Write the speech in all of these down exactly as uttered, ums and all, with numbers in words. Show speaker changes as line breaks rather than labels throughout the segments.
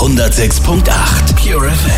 hundertsechs Komma acht Pure F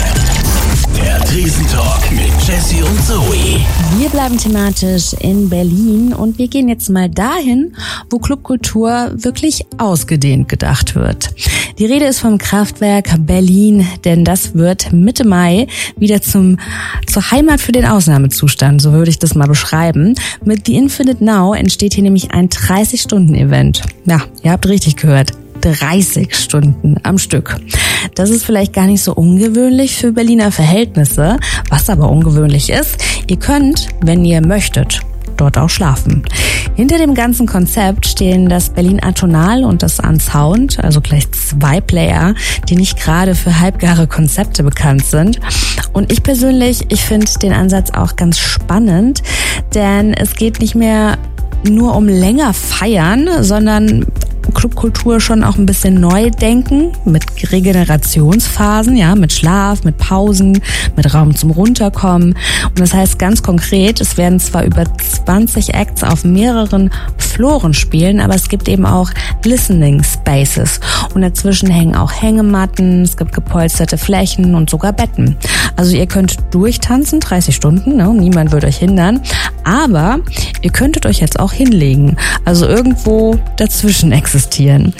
M. Der Tresentalk mit Jessie und Zoe.
Wir bleiben thematisch in Berlin und wir gehen jetzt mal dahin, wo Clubkultur wirklich ausgedehnt gedacht wird. Die Rede ist vom Kraftwerk Berlin, denn das wird Mitte Mai wieder zum zur Heimat für den Ausnahmezustand, so würde ich das mal beschreiben. Mit The Infinite Now entsteht hier nämlich ein dreißig-Stunden-Event. Ja, ihr habt richtig gehört. dreißig Stunden am Stück. Das ist vielleicht gar nicht so ungewöhnlich für Berliner Verhältnisse. Was aber ungewöhnlich ist, ihr könnt, wenn ihr möchtet, dort auch schlafen. Hinter dem ganzen Konzept stehen das Berlin Atonal und das Unsound, also gleich zwei Player, die nicht gerade für halbgare Konzepte bekannt sind. Und ich persönlich, ich finde den Ansatz auch ganz spannend, denn es geht nicht mehr nur um länger feiern, sondern Clubkultur schon auch ein bisschen neu denken, mit Regenerationsphasen, ja, mit Schlaf, mit Pausen, mit Raum zum Runterkommen. Und das heißt ganz konkret, es werden zwar über zwanzig Acts auf mehreren Floren spielen, aber es gibt eben auch Listening Spaces. Und dazwischen hängen auch Hängematten, es gibt gepolsterte Flächen und sogar Betten. Also ihr könnt durchtanzen, dreißig Stunden, ne? Niemand wird euch hindern. Aber ihr könntet euch jetzt auch hinlegen, also irgendwo dazwischen existieren.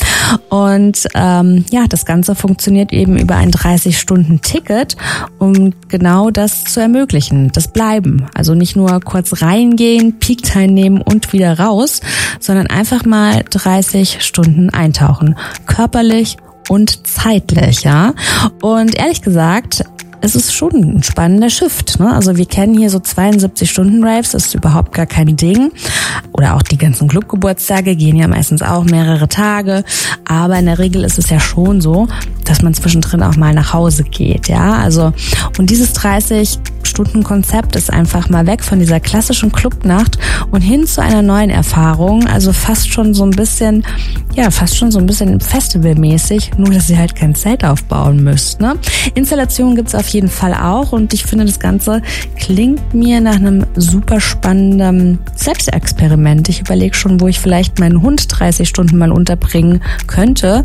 Und ähm, ja, das Ganze funktioniert eben über ein dreißig-Stunden-Ticket, um genau das zu ermöglichen, das Bleiben. Also nicht nur kurz reingehen, Peak teilnehmen und wieder raus, sondern einfach mal dreißig Stunden eintauchen, körperlich und zeitlich, ja. Und ehrlich gesagt, es ist schon ein spannender Shift, ne? Also wir kennen hier so zweiundsiebzig-Stunden-Raves, das ist überhaupt gar kein Ding. Oder auch die ganzen Clubgeburtstage gehen ja meistens auch mehrere Tage. Aber in der Regel ist es ja schon so, dass man zwischendrin auch mal nach Hause geht, ja. Also, und dieses dreißig-Stunden-Konzept ist einfach mal weg von dieser klassischen Clubnacht und hin zu einer neuen Erfahrung. Also fast schon so ein bisschen, ja, fast schon so ein bisschen festivalmäßig, nur dass ihr halt kein Zelt aufbauen müsst, ne? Installationen gibt's auf jeden Fall auch und ich finde, das Ganze klingt mir nach einem super spannenden Selbstexperiment. Ich überlege schon, wo ich vielleicht meinen Hund dreißig Stunden mal unterbringen könnte,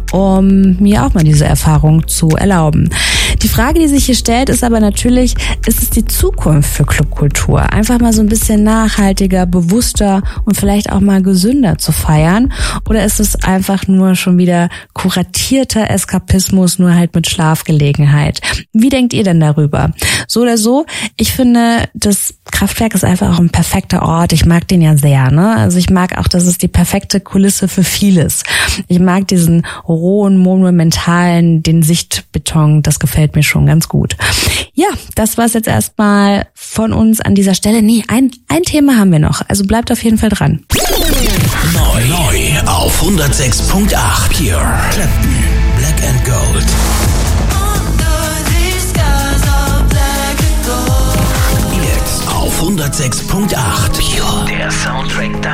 um mir auch mal diese Erfahrung zu erlauben. Die Frage, die sich hier stellt, ist aber natürlich, ist es die Zukunft für Clubkultur? Einfach mal so ein bisschen nachhaltiger, bewusster und vielleicht auch mal gesünder zu feiern? Oder ist es einfach nur schon wieder kuratierter Eskapismus, nur halt mit Schlafgelegenheit? Wie denkt ihr denn darüber? So oder so, ich finde, das Kraftwerk ist einfach auch ein perfekter Ort. Ich mag den ja sehr, ne? Also ich mag auch, dass es die perfekte Kulisse für vieles. Ich mag diesen rohen, monumentalen, den Sichtbeton, das gefällt mir schon ganz gut. Ja, das war's jetzt erstmal von uns an dieser Stelle. Nee, ein, ein Thema haben wir noch, also bleibt auf jeden Fall dran.
Neu, neu auf hundertsechs Komma acht Pure Clapton, Black and Gold. Jetzt auf hundertsechs Komma acht Pure, der Soundtrack deiner